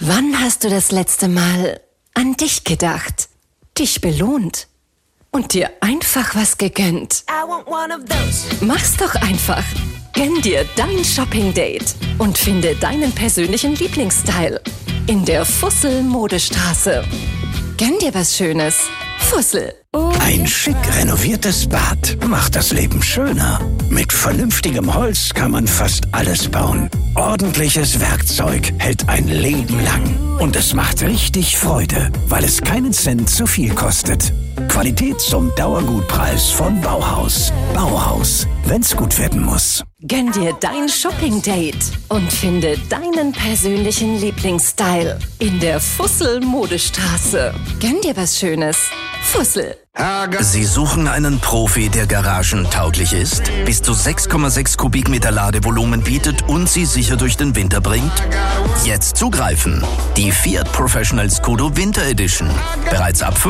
Wann hast du das letzte Mal an dich gedacht, dich belohnt und dir einfach was gegönnt? Mach's doch einfach. Gönn dir dein Shopping-Date und finde deinen persönlichen Lieblingsstyle in der Fussel-Modestraße. Gönn dir was Schönes. Fussel. Ein schick renoviertes Bad macht das Leben schöner. Mit vernünftigem Holz kann man fast alles bauen. Ordentliches Werkzeug hält ein Leben lang. Und es macht richtig Freude, weil es keinen Cent zu viel kostet. Qualität zum Dauergutpreis von Bauhaus. Bauhaus, wenn's gut werden muss. Gönn dir dein Shopping-Date und finde deinen persönlichen Lieblingsstyle in der Fussel-Modestraße. Gönn dir was Schönes. Fussel. Sie suchen einen Profi, der garagentauglich ist, bis zu 6,6 Kubikmeter Ladevolumen bietet und Sie sicher durch den Winter bringt? Jetzt zugreifen! Die Fiat Professional Scudo Winter Edition. Bereits ab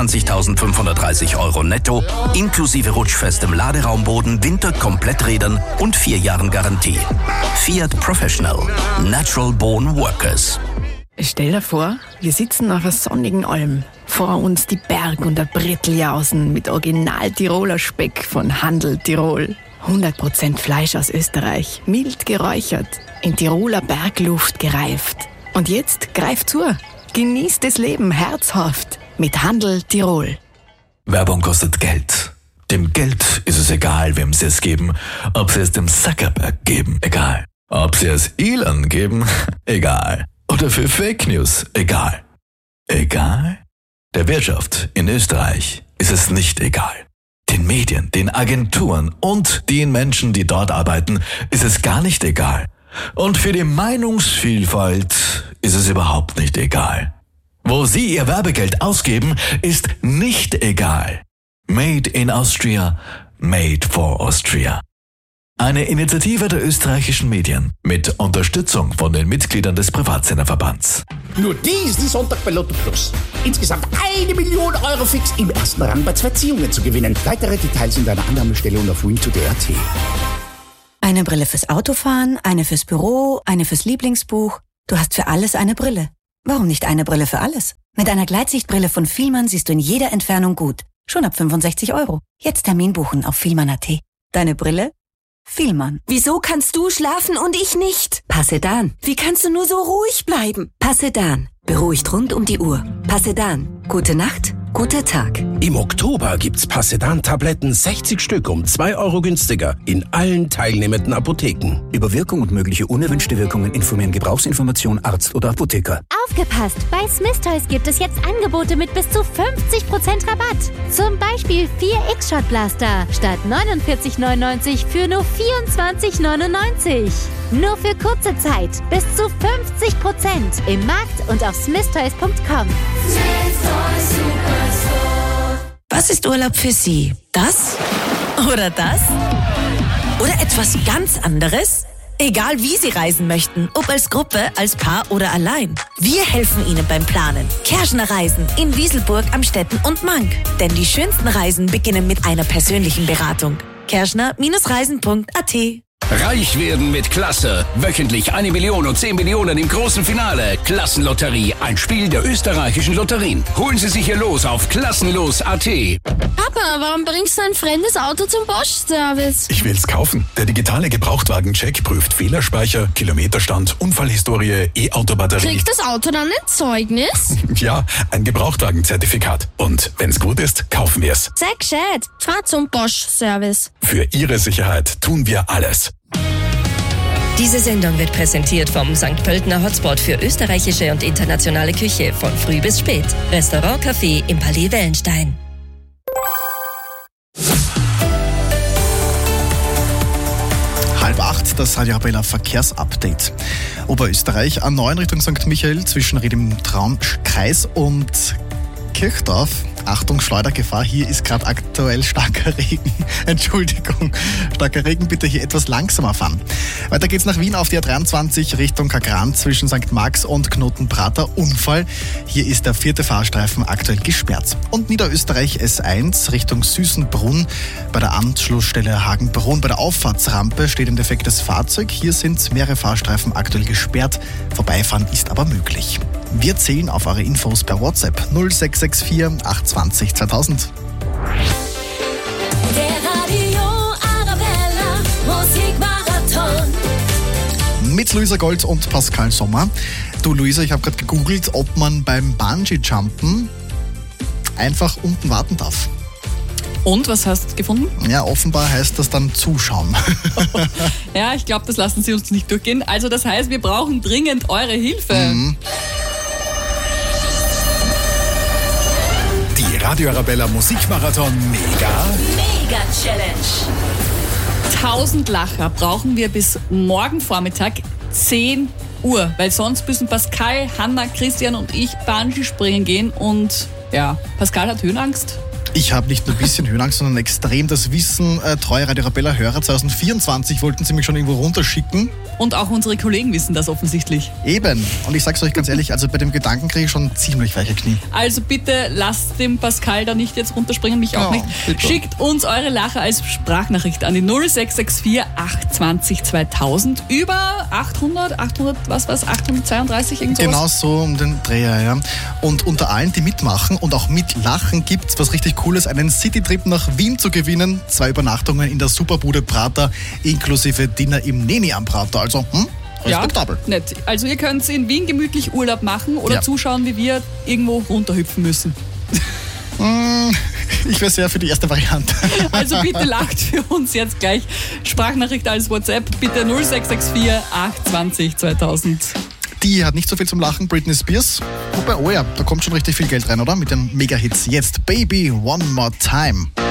25.530 € netto, inklusive rutschfestem Laderaumboden, Winterkompletträdern und 4 Jahren Garantie. Fiat Professional. Natural Born Workers. Stell dir vor, wir sitzen auf einer sonnigen Alm. Vor uns die Berg- und der Bretteljausen mit Original-Tiroler Speck von Handel Tirol. 100% Fleisch aus Österreich, mild geräuchert, in Tiroler Bergluft gereift. Und jetzt greif zu, genießt das Leben herzhaft mit Handel Tirol. Werbung kostet Geld. Dem Geld ist es egal, wem sie es geben. Ob sie es dem Zuckerberg geben, egal. Ob sie es Elon geben, egal. Oder für Fake News, egal. Egal? Der Wirtschaft in Österreich ist es nicht egal. Den Medien, den Agenturen und den Menschen, die dort arbeiten, ist es gar nicht egal. Und für die Meinungsvielfalt ist es überhaupt nicht egal. Wo sie ihr Werbegeld ausgeben, ist nicht egal. Made in Austria, made for Austria. Eine Initiative der österreichischen Medien mit Unterstützung von den Mitgliedern des Privatsenderverbands. Nur diesen Sonntag bei Lotto Plus. Insgesamt 1 Million Euro fix im ersten Rang bei 2 Ziehungen zu gewinnen. Weitere Details in deiner Annahmestelle und auf win2.at. Eine Brille fürs Autofahren, eine fürs Büro, eine fürs Lieblingsbuch. Du hast für alles eine Brille. Warum nicht eine Brille für alles? Mit einer Gleitsichtbrille von Fielmann siehst du in jeder Entfernung gut. Schon ab 65 €. Jetzt Termin buchen auf Fielmann.at. Deine Brille? Fielmann. Wieso kannst du schlafen und ich nicht? Passedan. Wie kannst du nur so ruhig bleiben? Passedan. Beruhigt rund um die Uhr. Passedan. Gute Nacht, guter Tag. Im Oktober gibt's Passedan-Tabletten 60 Stück um 2 € günstiger in allen teilnehmenden Apotheken. Über Wirkung und mögliche unerwünschte Wirkungen informieren Gebrauchsinformation Arzt oder Apotheker. Aufgepasst! Bei Smith Toys gibt es jetzt Angebote mit bis zu 50% Rabatt. Zum Beispiel 4 X-Shot Blaster statt 49,99 für nur 24,99. Nur für kurze Zeit bis zu 50% im Markt und auf smithtoys.com. Was ist Urlaub für Sie? Das? Oder das? Oder etwas ganz anderes? Egal wie Sie reisen möchten, ob als Gruppe, als Paar oder allein. Wir helfen Ihnen beim Planen. Kerschner Reisen in Wieselburg, Amstetten und Mank. Denn die schönsten Reisen beginnen mit einer persönlichen Beratung. Kerschner-reisen.at. Reich werden mit Klasse. Wöchentlich 1 Million und 10 Millionen im großen Finale. Klassenlotterie, ein Spiel der österreichischen Lotterien. Holen Sie sich hier los auf klassenlos.at. Papa, warum bringst du ein fremdes Auto zum Bosch-Service? Ich will's kaufen. Der digitale Gebrauchtwagen-Check prüft Fehlerspeicher, Kilometerstand, Unfallhistorie, E-Auto-Batterie. Kriegt das Auto dann ein Zeugnis? Ja, ein Gebrauchtwagen-Zertifikat. Und wenn's gut ist, kaufen wir's. Sei gescheit. Fahr zum Bosch-Service. Für Ihre Sicherheit tun wir alles. Diese Sendung wird präsentiert vom St. Pöltener Hotspot für österreichische und internationale Küche von früh bis spät. Restaurant Café im Palais Wellenstein. Halb 8, das Radio Arabella Verkehrsupdate. Oberösterreich, A9 Richtung St. Michael zwischen Ried im Traumkreis und Kirchdorf Achtung, Schleudergefahr, hier ist gerade aktuell starker Regen. Entschuldigung, starker Regen, bitte hier etwas langsamer fahren. Weiter geht's nach Wien auf die A23 Richtung Kagran zwischen St. Marx und Knotenprater. Unfall. Hier ist der 4. Fahrstreifen aktuell gesperrt. Und Niederösterreich S1 Richtung Süßenbrunn bei der Anschlussstelle Hagenbrunn. Bei der Auffahrtsrampe steht ein defektes Fahrzeug. Hier sind mehrere Fahrstreifen aktuell gesperrt. Vorbeifahren ist aber möglich. Wir zählen auf eure Infos per WhatsApp 0664 820 2000. Der Radio Arabella Musikmarathon. Mit Luisa Gold und Pascal Sommer. Du Luisa, ich habe gerade gegoogelt, ob man beim Bungee-Jumpen einfach unten warten darf. Und, was hast du gefunden? Ja, offenbar heißt das dann zuschauen. Ja, ich glaube, das lassen Sie uns nicht durchgehen. Also das heißt, wir brauchen dringend eure Hilfe. Mhm. Die Radio Arabella Musikmarathon Mega Challenge. 1000 Lacher brauchen wir bis morgen Vormittag 10 Uhr, weil sonst müssen Pascal, Hanna, Christian und ich Bungee springen gehen und ja, Pascal hat Höhenangst. Ich habe nicht nur ein bisschen Höhenangst, sondern extrem das Wissen. Treue Radio Arabella Hörer 2024 wollten sie mich schon irgendwo runterschicken. Und auch unsere Kollegen wissen das offensichtlich. Eben. Und ich sag's euch ganz ehrlich, also bei dem Gedanken kriege ich schon ziemlich weiche Knie. Also bitte lasst dem Pascal da nicht jetzt runterspringen, mich auch nicht. Bitte. Schickt uns eure Lacher als Sprachnachricht an die 0664 820 2000 über 832 irgend sowas. Genau so um den Dreher, ja. Und unter allen, die mitmachen und auch mitlachen, gibt's was richtig Cooles, einen Citytrip nach Wien zu gewinnen. 2 Übernachtungen in der Superbude Prater inklusive Dinner im Neni am Prater. Also, respektabel. Ja, nett. Also ihr könnt in Wien gemütlich Urlaub machen oder zuschauen, wie wir irgendwo runterhüpfen müssen. Ich wäre sehr für die erste Variante. Also bitte lacht für uns jetzt gleich. Sprachnachricht als WhatsApp, bitte 0664 820 2000. Die hat nicht so viel zum Lachen, Britney Spears. Wobei, oh ja, da kommt schon richtig viel Geld rein, oder? Mit den Mega-Hits. Jetzt Baby One More Time.